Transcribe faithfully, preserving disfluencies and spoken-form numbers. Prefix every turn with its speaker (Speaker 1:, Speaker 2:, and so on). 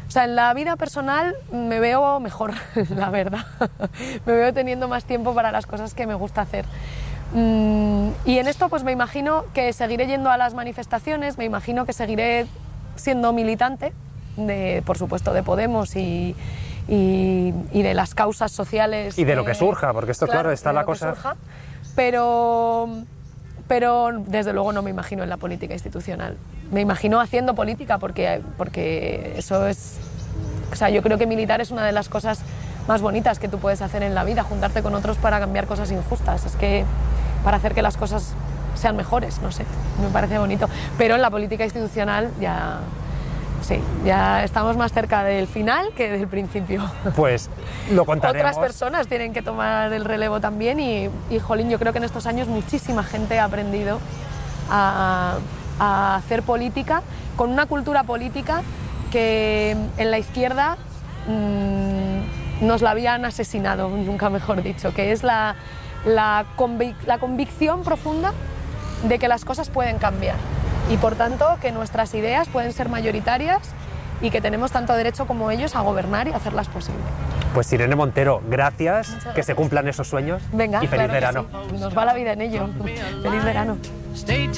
Speaker 1: O sea, en la vida personal me veo mejor, la verdad. Me veo teniendo más tiempo para las cosas que me gusta hacer. Y en esto pues me imagino que seguiré yendo a las manifestaciones, me imagino que seguiré siendo militante, de, por supuesto, de Podemos y, y, y de las causas sociales.
Speaker 2: Y de lo
Speaker 1: eh,
Speaker 2: que surja, porque esto, claro,
Speaker 1: claro
Speaker 2: está
Speaker 1: de
Speaker 2: la
Speaker 1: lo que
Speaker 2: cosa...
Speaker 1: surja, pero, pero desde luego no me imagino en la política institucional. Me imagino haciendo política porque, porque eso es... O sea, yo creo que militar es una de las cosas más bonitas que tú puedes hacer en la vida, juntarte con otros para cambiar cosas injustas. Es que para hacer que las cosas sean mejores, no sé, me parece bonito. Pero en la política institucional ya... Sí, ya estamos más cerca del final que del principio.
Speaker 2: Pues lo contaremos.
Speaker 1: Otras personas tienen que tomar el relevo también y, y jolín, yo creo que en estos años muchísima gente ha aprendido a, a hacer política con una cultura política que en la izquierda mmm, nos la habían asesinado, nunca mejor dicho, que es la, la, convic la convicción profunda de que las cosas pueden cambiar. Y por tanto que nuestras ideas pueden ser mayoritarias y que tenemos tanto derecho como ellos a gobernar y hacerlas posible.
Speaker 2: Pues Irene Montero, gracias,
Speaker 1: gracias.
Speaker 2: Que se cumplan esos sueños.
Speaker 1: Venga,
Speaker 2: y feliz
Speaker 1: claro
Speaker 2: verano.
Speaker 1: Sí. Nos va la vida en ello. Feliz verano.